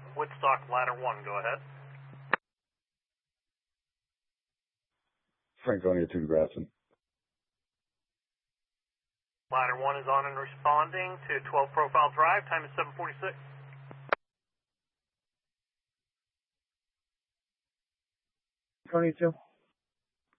Woodstock, ladder 1, go ahead. Franconia 2, Grafton. Ladder 1 is on and responding to 12 Profile Drive, time is 7:46. Franconia 2.